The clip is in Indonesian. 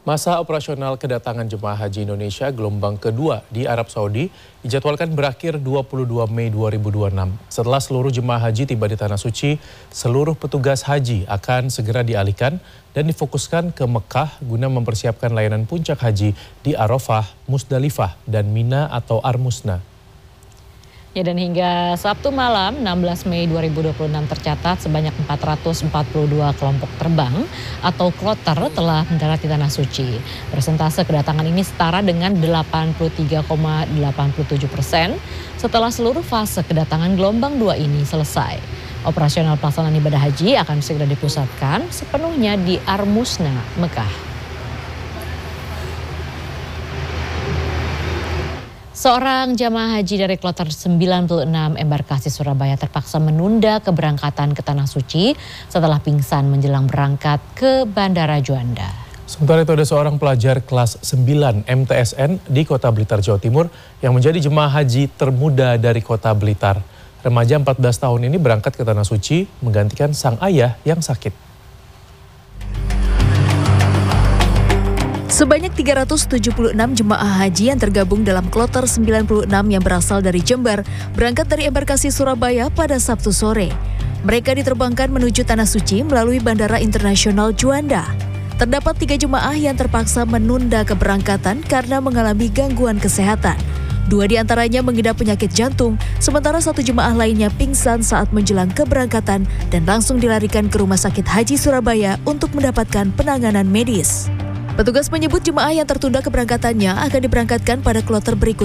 Masa operasional kedatangan jemaah haji Indonesia gelombang kedua di Arab Saudi dijadwalkan berakhir 22 Mei 2026. Setelah seluruh jemaah haji tiba di Tanah Suci, seluruh petugas haji akan segera dialihkan dan difokuskan ke Mekah guna mempersiapkan layanan puncak haji di Arafah, Musdalifah, dan Mina atau Ar-Musna. Ya, dan hingga Sabtu malam 16 Mei 2026 tercatat sebanyak 442 kelompok terbang atau kloter telah mendarat di Tanah Suci. Persentase kedatangan ini setara dengan 83,87% setelah seluruh fase kedatangan gelombang 2 ini selesai. Operasional pelaksanaan ibadah haji akan segera dipusatkan sepenuhnya di Ar-Musna, Mekah. Seorang jamaah haji dari kloter 96 embarkasi Surabaya terpaksa menunda keberangkatan ke Tanah Suci setelah pingsan menjelang berangkat ke Bandara Juanda. Sementara itu ada seorang pelajar kelas 9 MTSN di Kota Blitar, Jawa Timur yang menjadi jemaah haji termuda dari Kota Blitar. Remaja 14 tahun ini berangkat ke Tanah Suci menggantikan sang ayah yang sakit. Sebanyak 376 jemaah haji yang tergabung dalam kloter 96 yang berasal dari Jember berangkat dari embarkasi Surabaya pada Sabtu sore. Mereka diterbangkan menuju Tanah Suci melalui Bandara Internasional Juanda. Terdapat 3 jemaah yang terpaksa menunda keberangkatan karena mengalami gangguan kesehatan. 2 diantaranya mengidap penyakit jantung, sementara 1 jemaah lainnya pingsan saat menjelang keberangkatan dan langsung dilarikan ke Rumah Sakit Haji Surabaya untuk mendapatkan penanganan medis. Petugas menyebut jemaah yang tertunda keberangkatannya akan diberangkatkan pada kloter berikutnya.